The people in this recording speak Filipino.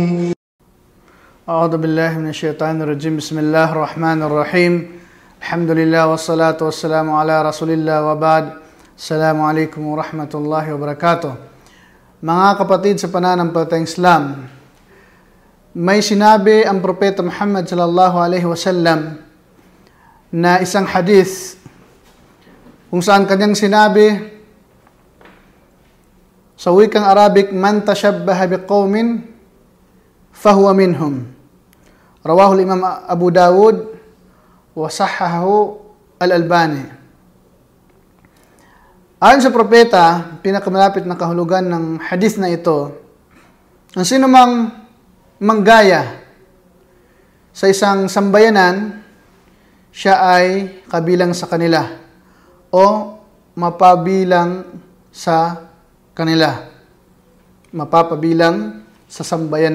أعوذ بالله من الشيطان الرجيم بسم الله الرحمن الرحيم الحمد لله والصلاة والسلام على رسول الله وبعد السلام عليكم ورحمة الله وبركاته. Mga kapatid sa pananampalatayang Islam, may sinabi ang Propeta Muhammad sallallahu alaihi wasallam na isang hadith kung saan kanyang sinabi sa wikang Arabic, man tashabbaha biqawmin fahuwa minhum. Rawahu al-Imam Abu Dawud wa sahhahu al-Albani. Ayon sa propeta, pinakamalapit na kahulugan ng hadith na ito, ang sino mang manggaya sa isang sambayanan, siya ay kabilang sa kanila o mapabilang sa kanila. Mapapabilang sa sambayanan.